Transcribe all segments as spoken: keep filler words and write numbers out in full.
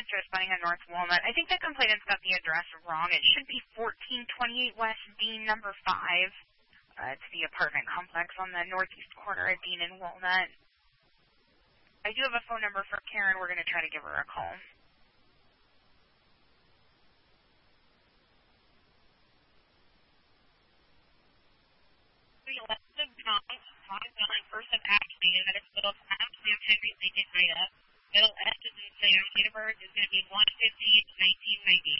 Just responding on North Walnut. I think the complainant's got the address wrong. It should be fourteen twenty-eight West Dean, number five. Uh, it's the apartment complex on the northeast corner of Dean and Walnut. I do have a phone number for Karen. We're going to try to give her a call. First of Ashley, and that is spelled Adam Sam Henry Lincoln Ida. Middle S is in Sam. Date of birth is going to be one fifteen nineteen ninety.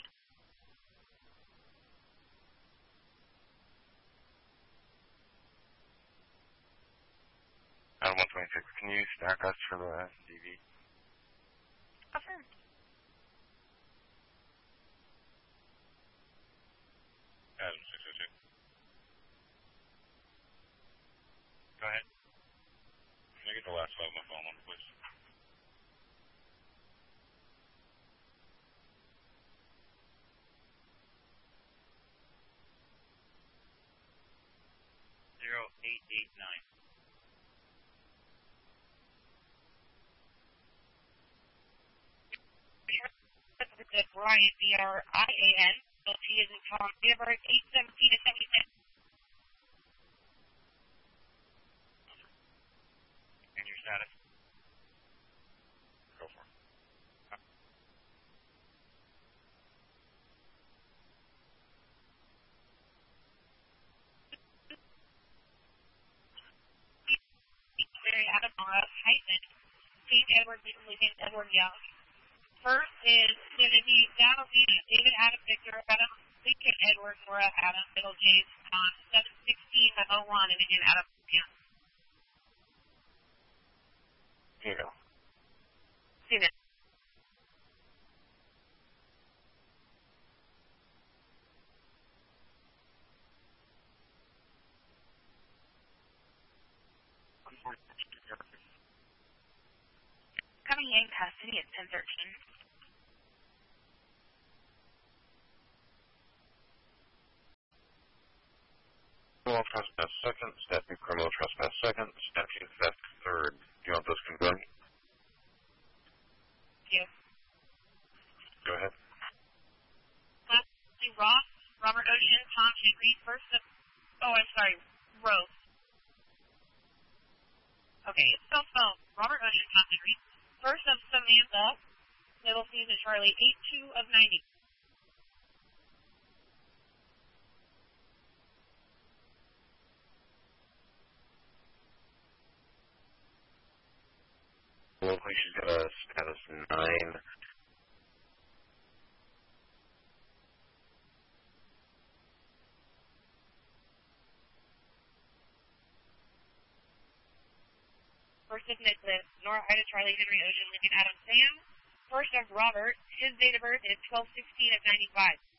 Adam one twenty-six, can you stack us for the D V? Affirmed. Adam six oh two. Go ahead. Can I get the last five of my phone number, please? Zero eight eight nine. Brian, B R I A N. T is in Tom. Date of birth eight seventeen to seventy-six. And your status? Go for it. Mary Adam Mara, hyphen, James Edward Lincoln Edward Young. First is going to be Dalvina, David Adam Victor Adam Lincoln Edward Nora Adam Middle James on seven sixteen oh one, and again Adam Young. Zero. See that. Coming in custody at ten thirteen. Criminal trespass second, statute criminal trespass second, statute theft third. Do you want those confirmed? Yes. Go ahead. Leslie Ross, Robert Ocean, Tom Henry, first of, oh, I'm sorry, Rose. Okay, it's spelled spelled Robert Ocean, Tom Henry. First of Samantha, middle C is in Charlie, eight two of ninety. Looks like she's got a status nine. First of Nicholas, Nora Ida Charlie Henry Ocean Lincoln Adam Sam. First of Robert, his date of birth is twelve sixteen of ninety-five.